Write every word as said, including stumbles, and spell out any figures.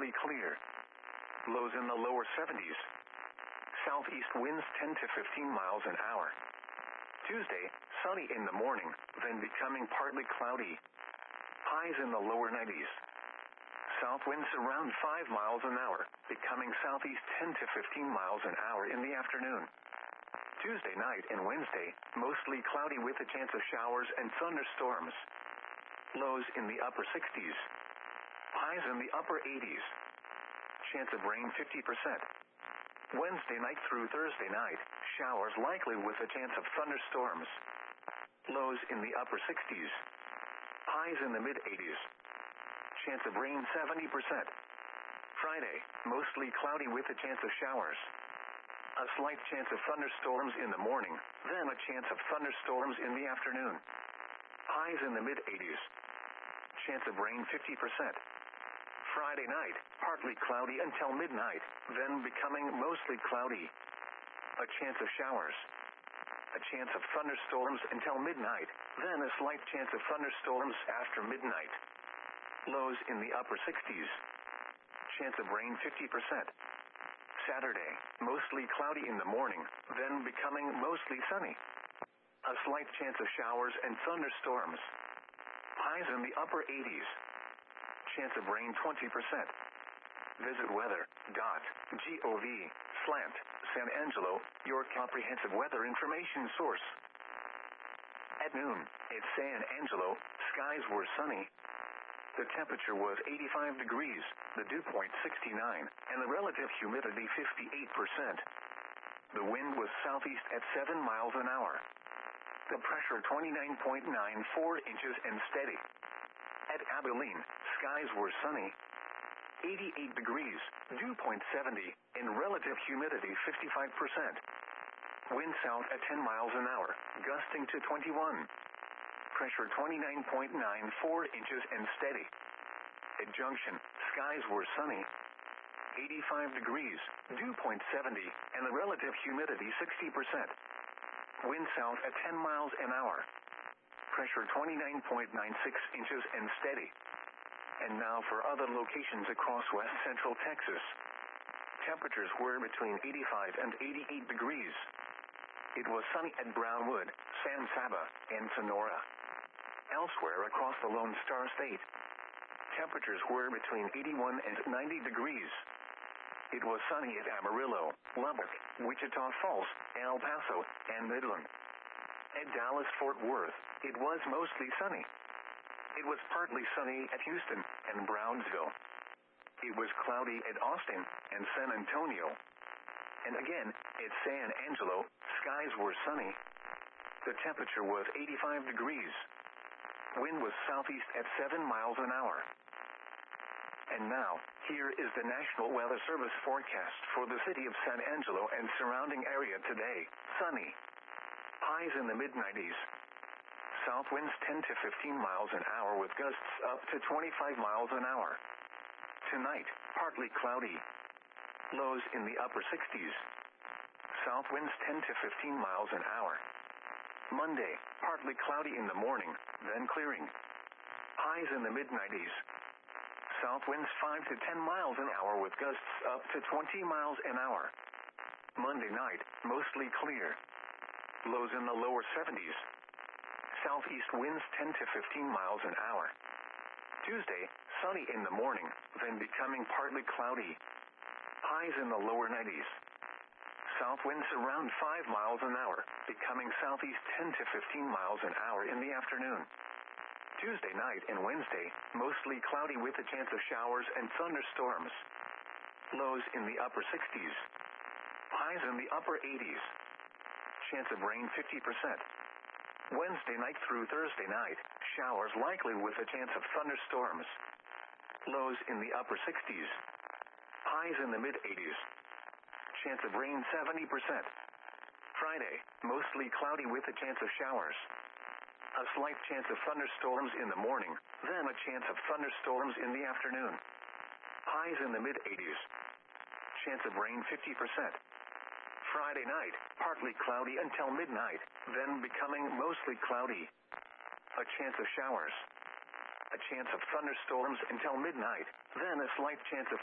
mostly clear. Lows in the lower seventies. Southeast winds ten to fifteen miles an hour. Tuesday, sunny in the morning, then becoming partly cloudy. Highs in the lower nineties. South winds around five miles an hour, becoming southeast ten to fifteen miles an hour in the afternoon. Tuesday night and Wednesday, mostly cloudy with a chance of showers and thunderstorms. Lows in the upper sixties. Highs in the upper eighties. Chance of rain fifty percent. Wednesday night through Thursday night, showers likely with a chance of thunderstorms. Lows in the upper sixties. Highs in the mid-eighties. Chance of rain seventy percent. Friday, mostly cloudy with a chance of showers. A slight chance of thunderstorms in the morning, then a chance of thunderstorms in the afternoon. Highs in the mid-eighties. Chance of rain fifty percent. Friday night, partly cloudy until midnight, then becoming mostly cloudy. A chance of showers. A chance of thunderstorms until midnight, then a slight chance of thunderstorms after midnight. Lows in the upper sixties. Chance of rain fifty percent. Saturday, mostly cloudy in the morning, then becoming mostly sunny. A slight chance of showers and thunderstorms. Highs in the upper eighties. Chance of rain twenty percent. Visit weather dot gov slash San Angelo, your comprehensive weather information source. At noon, at San Angelo, skies were sunny. The temperature was eighty-five degrees, the dew point sixty-nine, and the relative humidity fifty-eight percent. The wind was southeast at seven miles an hour. The pressure twenty-nine point nine four inches and steady. At Abilene, skies were sunny. eighty-eight degrees, dew point seventy, and relative humidity fifty-five percent. Wind south at ten miles an hour, gusting to twenty-one. Pressure twenty-nine point nine four inches and steady. At Junction, skies were sunny. eighty-five degrees, dew point seventy, and the relative humidity sixty percent. Wind south at ten miles an hour. Pressure twenty-nine point nine six inches and steady. And now for other locations across west central Texas. Temperatures were between eighty-five and eighty-eight degrees. It was sunny at Brownwood, San Saba, and Sonora. Elsewhere across the Lone Star State, temperatures were between eighty-one and ninety degrees. It was sunny at Amarillo, Lubbock, Wichita Falls, El Paso, and Midland. At Dallas-Fort Worth, it was mostly sunny. It was partly sunny at Houston and Brownsville. It was cloudy at Austin and San Antonio. And again, at San Angelo, skies were sunny. The temperature was eighty-five degrees. Wind was southeast at seven miles an hour. And now, here is the National Weather Service forecast for the city of San Angelo and surrounding area today. Sunny. Highs in the mid-nineties. South winds ten to fifteen miles an hour with gusts up to twenty-five miles an hour. Tonight, partly cloudy. Lows in the upper sixties. South winds ten to fifteen miles an hour. Monday, partly cloudy in the morning, then clearing. Highs in the mid-nineties. South winds five to ten miles an hour with gusts up to twenty miles an hour. Monday night, mostly clear. Lows in the lower seventies. Southeast winds ten to fifteen miles an hour. Tuesday, sunny in the morning, then becoming partly cloudy. Highs in the lower nineties. South winds around five miles an hour, becoming southeast ten to fifteen miles an hour in the afternoon. Tuesday night and Wednesday, mostly cloudy with a chance of showers and thunderstorms. Lows in the upper sixties. Highs in the upper eighties. Chance of rain fifty percent. Wednesday night through Thursday night, showers likely with a chance of thunderstorms. Lows in the upper sixties. Highs in the mid-eighties. Chance of rain seventy percent. Friday, mostly cloudy with a chance of showers. A slight chance of thunderstorms in the morning, then a chance of thunderstorms in the afternoon. Highs in the mid-eighties. Chance of rain fifty percent. Friday night, partly cloudy until midnight, then becoming mostly cloudy. A chance of showers. A chance of thunderstorms until midnight, then a slight chance of